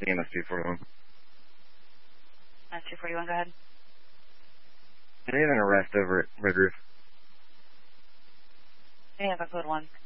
EMS 241. EMS 241, go ahead. I need an arrest over at Red Roof. Any other code 1.